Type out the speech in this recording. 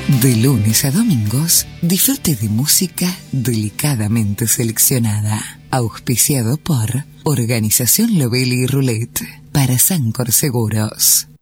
De lunes a domingos, disfrute de música delicadamente seleccionada. Auspiciado por Organización Lovelli y Roulette para Sancor Seguros.